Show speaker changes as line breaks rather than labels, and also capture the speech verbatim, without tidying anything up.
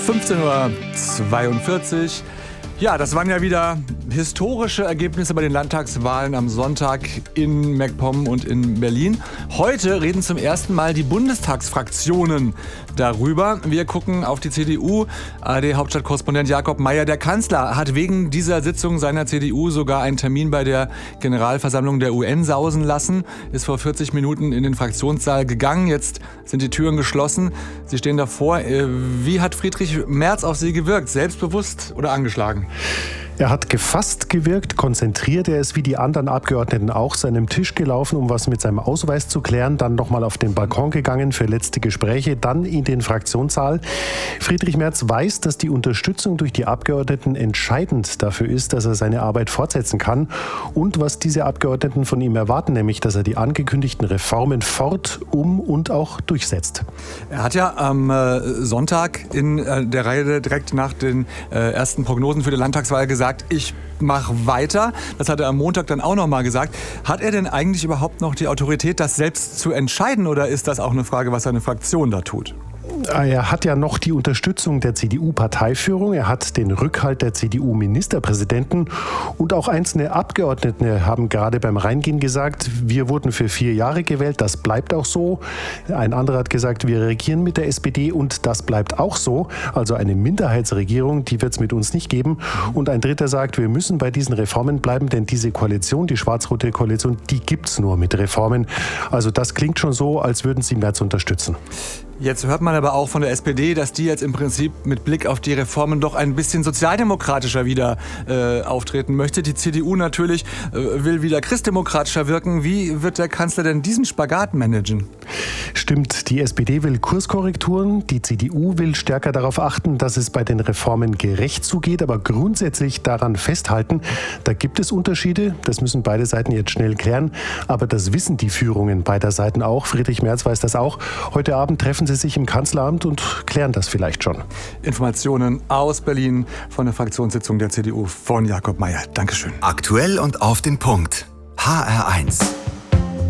fünfzehn Uhr zweiundvierzig. Ja, das waren ja wieder historische Ergebnisse bei den Landtagswahlen am Sonntag in MacPom und in Berlin. Heute reden zum ersten Mal die Bundestagsfraktionen darüber. Wir gucken auf die C D U. A R D-Hauptstadtkorrespondent Jakob Mayer, der Kanzler, hat wegen dieser Sitzung seiner C D U sogar einen Termin bei der Generalversammlung der U N sausen lassen. Ist vor vierzig Minuten in den Fraktionssaal gegangen. Jetzt sind die Türen geschlossen. Sie stehen davor. Wie hat Friedrich Merz auf Sie gewirkt? Selbstbewusst oder angeschlagen?
Er hat gefasst gewirkt, konzentriert. Er ist wie die anderen Abgeordneten auch seinem Tisch gelaufen, um was mit seinem Ausweis zu klären. Dann nochmal auf den Balkon gegangen für letzte Gespräche, dann in den Fraktionssaal. Friedrich Merz weiß, dass die Unterstützung durch die Abgeordneten entscheidend dafür ist, dass er seine Arbeit fortsetzen kann. Und was diese Abgeordneten von ihm erwarten, nämlich, dass er die angekündigten Reformen fort, um und auch durchsetzt.
Er hat ja am äh, Sonntag in äh, der Reihe direkt nach den äh, ersten Prognosen für die Landtagswahl gesagt, ich mache weiter. Das hat er am Montag dann auch noch mal gesagt. Hat er denn eigentlich überhaupt noch die Autorität, das selbst zu entscheiden, oder ist das auch eine Frage, was seine Fraktion da tut?
Er hat ja noch die Unterstützung der C D U-Parteiführung, er hat den Rückhalt der C D U-Ministerpräsidenten und auch einzelne Abgeordnete haben gerade beim Reingehen gesagt, wir wurden für vier Jahre gewählt, das bleibt auch so. Ein anderer hat gesagt, wir regieren mit der S P D und das bleibt auch so. Also eine Minderheitsregierung, die wird es mit uns nicht geben. Und ein dritter sagt, wir müssen bei diesen Reformen bleiben, denn diese Koalition, die schwarz-rote Koalition, die gibt es nur mit Reformen. Also das klingt schon so, als würden sie Merz unterstützen.
Jetzt hört man aber auch von der S P D, dass die jetzt im Prinzip mit Blick auf die Reformen doch ein bisschen sozialdemokratischer wieder äh, auftreten möchte. Die C D U natürlich äh, will wieder christdemokratischer wirken. Wie wird der Kanzler denn diesen Spagat managen?
Stimmt, die S P D will Kurskorrekturen, die C D U will stärker darauf achten, dass es bei den Reformen gerecht zugeht, aber grundsätzlich daran festhalten, da gibt es Unterschiede, das müssen beide Seiten jetzt schnell klären, aber das wissen die Führungen beider Seiten auch. Friedrich Merz weiß das auch. Heute Abend treffen sie sich im Kanzleramt und klären das vielleicht schon.
Informationen aus Berlin von der Fraktionssitzung der C D U von Jakob Mayer. Dankeschön.
Aktuell und auf den Punkt. H R eins.